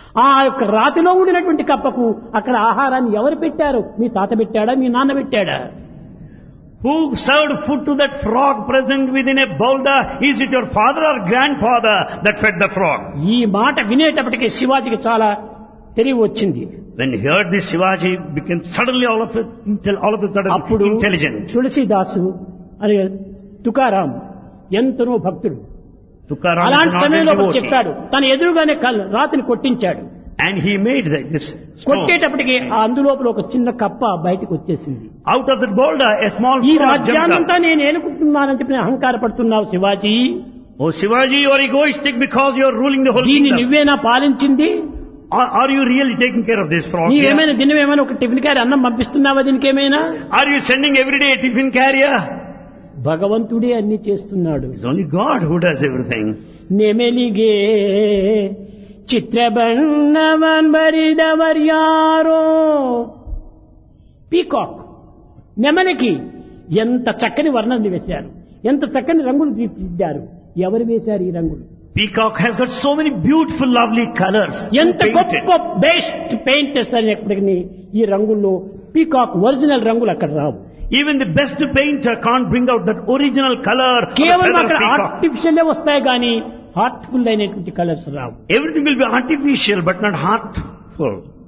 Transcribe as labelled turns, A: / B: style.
A: ఆ యొక్క రాతిలో ఉండినటువంటి కప్పకు అక్కడ ఆహారాన్ని ఎవరు పెట్టారు? మీ తాత పెట్టాడా, మీ నాన్న పెట్టాడా?
B: Who served food to that frog present within a boulder? Is it your father or grandfather that fed the frog?
A: ఈ మాట వినేటప్పటికీ శివాజీకి చాలా తెలివి వచ్చింది.
B: When he heard this, Shivaji became suddenly all of a sudden
A: అప్పుడు
B: intelligent.
A: Tulsidas అని తుకారాం ఎంతనో భక్తుడు.
B: Tukaram
A: అలాంటి
B: is an
A: సమయంలో
B: ardent
A: ఒకటి
B: devotee.
A: చెప్పాడు, తన ఎదురుగానే రాతిని కొట్టించాడు.
B: And he made this stone.
A: కొట్టేటప్పటికి ఆ అందులోపల ఒక చిన్న కప్ప బయటకు వచ్చేసింది.
B: Out of that boulder, a small
A: ఈ
B: frog jumped
A: రాజ్యాన్నంతా
B: up.
A: నేను ఏలుకుంటున్నానని చెప్పి అహంకారపడుతున్నావు Shivaji.
B: Oh Shivaji, you are egoistic because you are ruling the whole
A: దీన్ని
B: kingdom.
A: నువ్వేనా పాలించింది?
B: Are you really taking care of this frog? here?
A: నీవేమైనా దినమేమైనా ఒక టిఫిన్ క్యారీ అన్నం పంపిస్తున్నావా దీనికేమైనా?
B: Are you sending every day a tiffin carrier?
A: భగవంతుడే అన్ని చేస్తున్నాడు.
B: It's only God who does everything.
A: ನೆಮೆಲಿಗೆ ಚಿತ್ರಬಣ್ಣವನ್ ಬರಿದವರ್ಯಾರೋ. Peacock నెమలికి ఎంత చక్కని వర్ణన వేశారు, ఎంత చక్కని రంగులు తీర్చిదిద్దారు. ఎవరు వేశారు ఈ రంగులు?
B: Peacock has got so many beautiful, lovely colors.
A: ఎంత గొప్ప బెస్ట్ పెయింటర్స్ అనేప్పటికీ ఈ రంగుల్లో పీకాక్ ఒరిజినల్ రంగులు అక్కడ రావు.
B: Even the best painter can't bring out that original color of the
A: కేవలం
B: feather
A: అక్కడ
B: of peacock.
A: ఆర్టిఫిషియల్ వస్తాయి కానీ హార్ట్ఫుల్ అయినటువంటి colours Rao.
B: Everything will be artificial but not heartful.